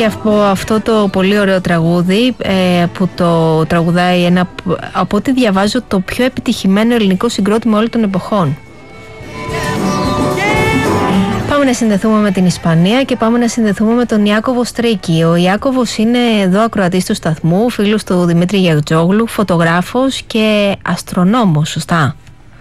και αυτό το πολύ ωραίο τραγούδι που το τραγουδάει από ό,τι διαβάζω, το πιο επιτυχημένο ελληνικό συγκρότημα όλων των εποχών. Πάμε να συνδεθούμε με την Ισπανία και πάμε να συνδεθούμε με τον Ιάκωβο Στρίκη. Ο Ιάκωβος είναι εδώ ακροατής του σταθμού, φίλος του Δημήτρη Γεωτζόγλου, φωτογράφος και αστρονόμος, σωστά?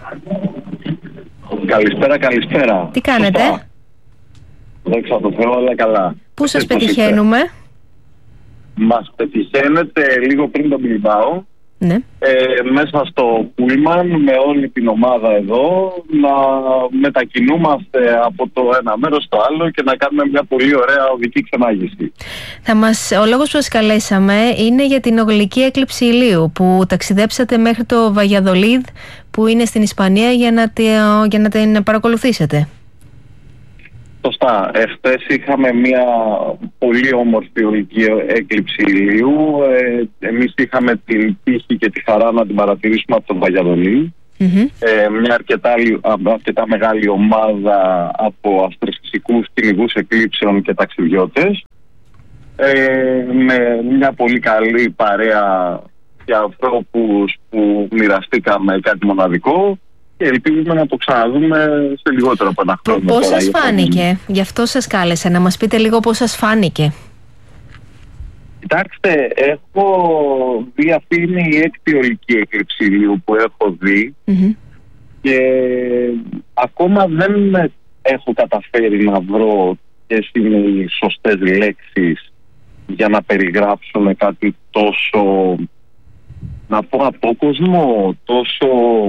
Καλησπέρα. Τι κάνετε? Δόξα τω Θεώ, όλα καλά. Πού σας πετυχαίνουμε? Μας πετυχαίνετε λίγο πριν τον Μπιλμπάο. Ναι. Μέσα στο πούλμαν με όλη την ομάδα εδώ να μετακινούμαστε από το ένα μέρος στο άλλο και να κάνουμε μια πολύ ωραία οδική ξενάγηση. Ο λόγος που σας καλέσαμε είναι για την ογλική έκλειψη ηλίου που ταξιδέψατε μέχρι το Βαγιαδολίδ που είναι στην Ισπανία για να την παρακολουθήσετε. Σωστά. Εχθές είχαμε μια πολύ όμορφη ογλική έκλειψη ηλίου. Εμείς είχαμε την τύχη και τη χαρά να την παρατηρήσουμε από τον Βαγιαδολίδ. Μια αρκετά μεγάλη ομάδα από αστροφυσικούς κυνηγούς εκλείψεων και ταξιδιώτες. Με μια πολύ καλή παρέα και ανθρώπους που μοιραστήκαμε κάτι μοναδικό. Και ελπίζουμε να το ξαναδούμε σε λιγότερο από ένα χρόνο. Πώς σας φάνηκε? Γι' αυτό σας κάλεσα, να μας πείτε λίγο πώς σας φάνηκε. Κοιτάξτε, έχω δει, αυτή είναι η έκτη ογλική έκλειψη ηλίου που έχω δει και ακόμα δεν έχω καταφέρει να βρω ποιες είναι οι σωστές λέξεις για να περιγράψουμε κάτι τόσο, να πω, απόκοσμο, τόσο...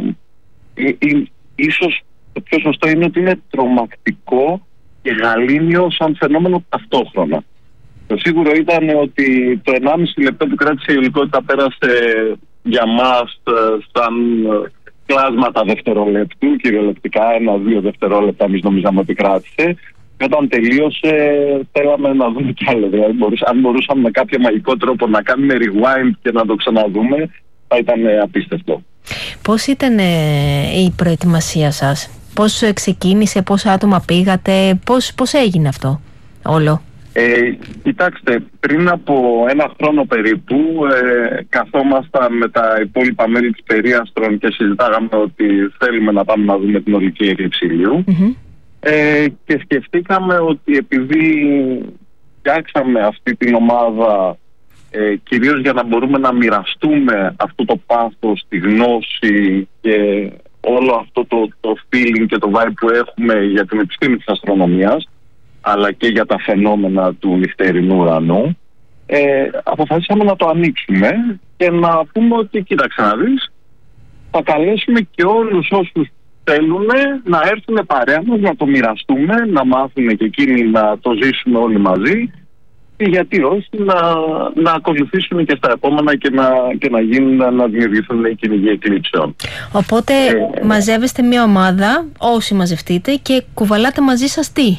Ίσως το πιο σωστό είναι ότι είναι τρομακτικό και γαλήνιο σαν φαινόμενο ταυτόχρονα. Το σίγουρο ήταν ότι το 1,5 λεπτό που κράτησε η υλικότητα πέρασε για μας σαν κλάσματα δευτερολέπτου, κυριολεκτικά 1-2 δευτερόλεπτα εμείς νομίζαμε ότι κράτησε. Και όταν τελείωσε θέλαμε να δούμε κι άλλο. Δηλαδή αν μπορούσαμε με κάποιο μαγικό τρόπο να κάνουμε rewind και να το ξαναδούμε, θα ήταν απίστευτο. Πώς ήταν η προετοιμασία σας? Πώς ξεκίνησε, πόσα άτομα πήγατε, πώς έγινε αυτό όλο? Κοιτάξτε, πριν από ένα χρόνο περίπου καθόμασταν με τα υπόλοιπα μέλη της Περίαστρων και συζητάγαμε ότι θέλουμε να πάμε να δούμε την ογλική έκλειψη ηλίου. Και σκεφτήκαμε ότι επειδή φτιάξαμε αυτή την ομάδα κυρίως για να μπορούμε να μοιραστούμε αυτό το πάθος, τη γνώση και όλο αυτό το feeling και το vibe που έχουμε για την επιστήμη της αστρονομίας, αλλά και για τα φαινόμενα του νυχτερινού ουρανού, αποφασίσαμε να το ανοίξουμε και να πούμε ότι κοίταξε να δεις, θα καλέσουμε και όλους όσους θέλουν να έρθουν παρέα μας, να το μοιραστούμε, να μάθουν και εκείνοι να το ζήσουμε όλοι μαζί. Και γιατί όχι να ακολουθήσουν και στα επόμενα και να γίνουν, να δημιουργηθούν οι κυνηγοί εκλείψεων. Οπότε μαζεύεστε μια ομάδα, όσοι μαζευτείτε, και κουβαλάτε μαζί σας τι?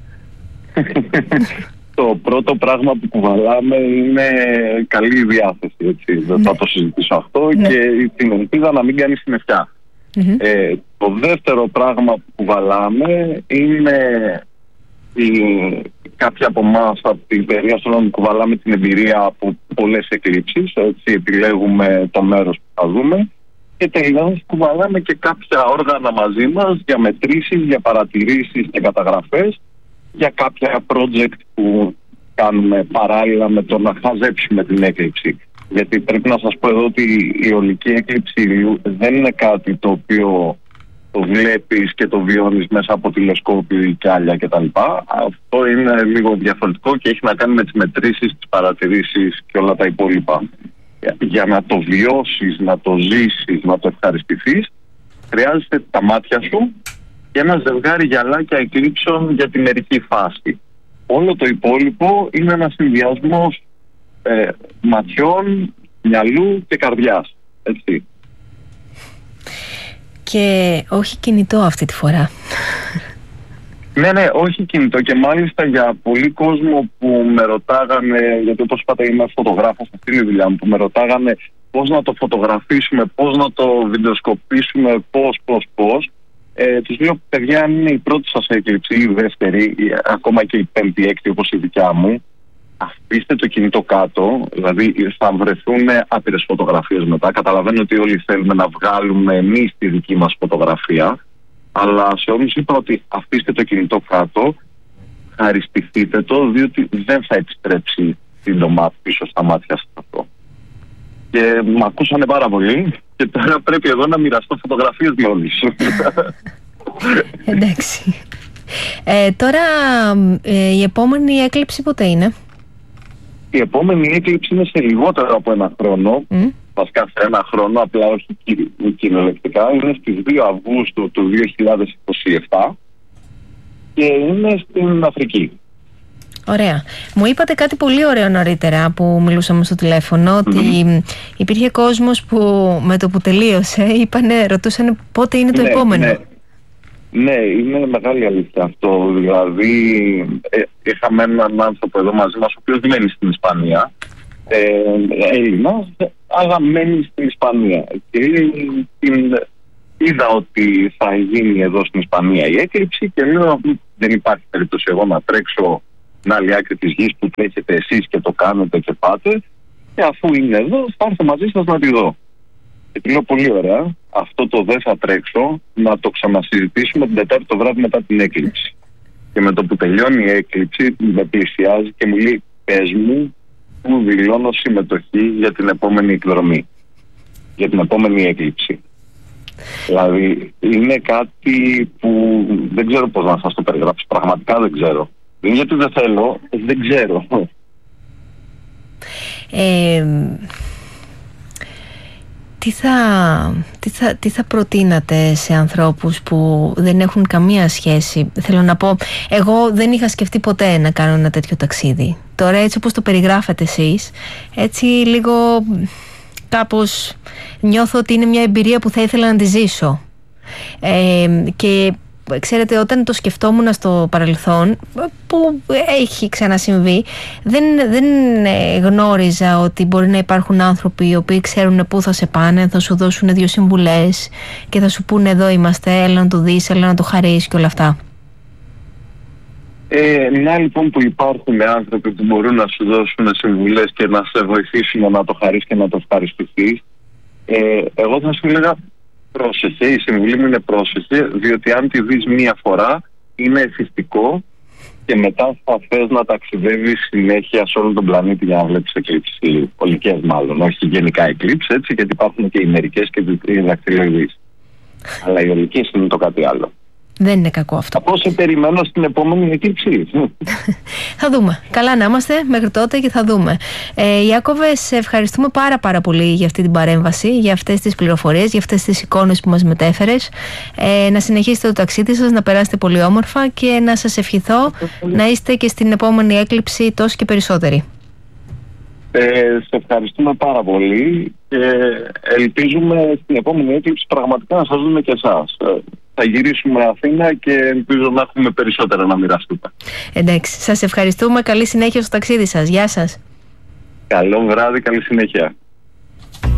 Το πρώτο πράγμα που κουβαλάμε είναι καλή διάθεση, έτσι. Δεν θα το συζητήσω αυτό, και την ελπίδα να μην κάνει συννεφιά. Το δεύτερο πράγμα που κουβαλάμε είναι κάποιοι από εμάς από την Περίαστρο κουβαλάμε την εμπειρία από πολλές εκλείψεις, έτσι επιλέγουμε το μέρος που θα δούμε, και τελικά κουβαλάμε και κάποια όργανα μαζί μας για μετρήσεις, για παρατηρήσεις και καταγραφές για κάποια project που κάνουμε παράλληλα με το να χαζέψουμε την έκλειψη. Γιατί πρέπει να σας πω εδώ ότι η ογλική έκλειψη δεν είναι κάτι το οποίο το βλέπεις και το βιώνεις μέσα από τηλεσκόπιο ή κιάλια κτλ. Αυτό είναι λίγο διαφορετικό και έχει να κάνει με τις μετρήσεις, τις παρατηρήσεις και όλα τα υπόλοιπα. Για να το βιώσεις, να το ζήσεις, να το ευχαριστηθείς, χρειάζεται τα μάτια σου και ένα ζευγάρι γυαλάκια εκλείψεων για τη μερική φάση. Όλο το υπόλοιπο είναι ένας συνδυασμός ματιών, μυαλού και καρδιάς. Έτσι. Και όχι κινητό αυτή τη φορά. Ναι, όχι κινητό, και μάλιστα για πολλοί κόσμο που με ρωτάγανε, γιατί όπως είπατε είμαι φωτογράφος, αυτή είναι η δουλειά μου, που με ρωτάγανε πώς να το φωτογραφίσουμε, πώς να το βιντεοσκοπήσουμε, πώς. Τους λέω, παιδιά, αν είναι η πρώτη σας έκλειψη ή η δεύτερη, ή ακόμα και η πέμπτη, έκτη όπως η δικιά μου, αφήστε το κινητό κάτω, δηλαδή θα βρεθούν άπειρες φωτογραφίες μετά. Καταλαβαίνω ότι όλοι θέλουμε να βγάλουμε εμείς τη δική μας φωτογραφία, αλλά σε όλους είπα ότι αφήστε το κινητό κάτω, χαριστηθείτε το, διότι δεν θα επιστρέψει σύντομα πίσω στα μάτια σας αυτό. Και με ακούσανε πάρα πολύ και τώρα πρέπει εδώ να μοιραστώ φωτογραφίες με όλους. Εντάξει. Τώρα η επόμενη έκλειψη πότε είναι? Η επόμενη έκλειψη είναι σε λιγότερο από ένα χρόνο. Βασικά σε ένα χρόνο, απλά όχι κυριολεκτικά. Είναι στις 2 Αυγούστου του 2027 και είναι στην Αφρική. Ωραία. Μου είπατε κάτι πολύ ωραίο νωρίτερα που μιλούσαμε στο τηλέφωνο, ότι υπήρχε κόσμος που με το που τελείωσε ρωτούσαν πότε είναι το επόμενο. Ναι, είναι μεγάλη αλήθεια αυτό. Δηλαδή, είχαμε έναν άνθρωπο εδώ μαζί μας, ο οποίος μένει στην Ισπανία, Έλληνας, αλλά μένει στην Ισπανία. Και είδα ότι θα γίνει εδώ στην Ισπανία η έκλειψη και λέω δεν υπάρχει περίπτωση εγώ να τρέξω στην άλλη άκρη της γης που τρέχετε εσείς και το κάνετε και πάτε, και αφού είναι εδώ θα έρθω μαζί σας να τη δω. Και τη λέω πολύ ωραία, αυτό το δεν θα τρέξω, να το ξανασυζητήσουμε την Τετάρτη το βράδυ μετά την έκλειψη. Και με το που τελειώνει η έκλειψη με πλησιάζει και μου λέει πες μου που δηλώνω συμμετοχή για την επόμενη εκδρομή, για την επόμενη έκλειψη. Δηλαδή είναι κάτι που δεν ξέρω πώς να σας το περιγράψω, πραγματικά δεν ξέρω. Δεν γιατί δεν θέλω, δεν ξέρω. Τι θα προτείνατε σε ανθρώπους που δεν έχουν καμία σχέση? Θέλω να πω, εγώ δεν είχα σκεφτεί ποτέ να κάνω ένα τέτοιο ταξίδι. Τώρα έτσι όπως το περιγράφετε εσείς, έτσι λίγο κάπως νιώθω ότι είναι μια εμπειρία που θα ήθελα να τη ζήσω. Και ξέρετε, όταν το σκεφτόμουν στο παρελθόν, που έχει ξανασυμβεί, δεν γνώριζα ότι μπορεί να υπάρχουν άνθρωποι οι οποίοι ξέρουν πού θα σε πάνε, θα σου δώσουν 2 συμβουλές και θα σου πούνε εδώ είμαστε, έλα να το δεις, έλα να το χαρείς και όλα αυτά. Να λοιπόν που υπάρχουν άνθρωποι που μπορούν να σου δώσουν συμβουλές και να σε βοηθήσουν να το χαρείς και να το ευχαριστηθείς, εγώ θα σου έλεγα πρόσεχε, η συμβουλή μου είναι πρόσεχε, διότι αν τη δεις μία φορά είναι εθιστικό και μετά θα θες να ταξιδεύεις συνέχεια σε όλο τον πλανήτη για να βλέπεις εκλήψεις, ολικές μάλλον, όχι γενικά εκλήψεις, έτσι, γιατί υπάρχουν και οι μερικές και οι δακτυλοειδείς. Αλλά οι ολικές είναι το κάτι άλλο. Δεν είναι κακό αυτό. Θα σε περιμένω στην επόμενη εκλήψη. Θα δούμε. Καλά να είμαστε μέχρι τότε και θα δούμε. Ιάκωβε, σε ευχαριστούμε πάρα πολύ για αυτή την παρέμβαση, για αυτές τις πληροφορίες, για αυτές τις εικόνες που μας μετέφερες. Να συνεχίσετε το ταξίδι σας, να περάσετε πολύ όμορφα και να σας ευχηθώ να είστε και στην επόμενη έκλειψη τόσο και περισσότεροι. Σε ευχαριστούμε πάρα πολύ και ελπίζουμε στην επόμενη έκλειψη πραγματικά να σας δούμε και εσάς. Θα γυρίσουμε Αθήνα και ελπίζω να έχουμε περισσότερα να μοιραστούμε. Εντάξει, σας ευχαριστούμε. Καλή συνέχεια στο ταξίδι σας. Γεια σας. Καλό βράδυ, καλή συνέχεια.